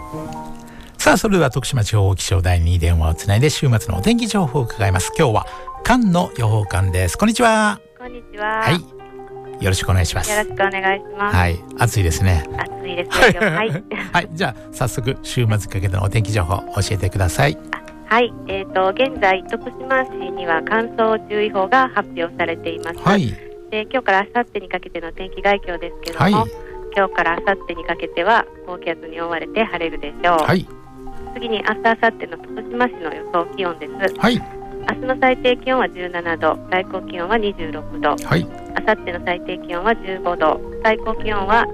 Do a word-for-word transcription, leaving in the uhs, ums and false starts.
さあ、それでは徳島地方気象台に電話をつないで週末のお天気情報を伺います。今日は菅野予報官です。こんにちは。 こんにちは。 はい、よろしくお願いします。 よろしくお願いします。 はい、暑いですね。 暑いですよ。はい、 はい、じゃあ早速週末かけてのお天気情報教えてください。 はい、えーと現在徳島市には乾燥注意報が発表されています。はい。で、今日から明後日にかけての天気概況ですけれども、はい、今日から明後日にかけては高気圧に覆われて晴れるでしょう。はい。次に明日明後日の徳島市の予想気温です。はい。明日の最低気温はじゅうななど、最高気温はにじゅうろくど。はい。明後日の最低気温はじゅうごど、最高気温は